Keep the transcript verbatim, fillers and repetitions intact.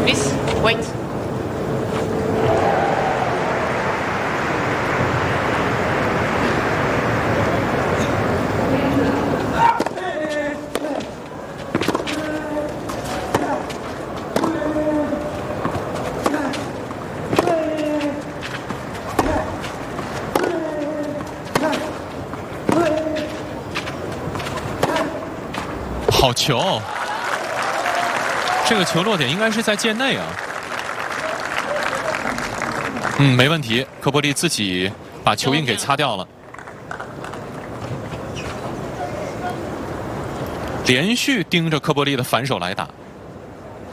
Miss, wait. 好球！这个球落点应该是在界内啊。嗯，没问题。科波利自己把球印给擦掉了。连续盯着科波利的反手来打。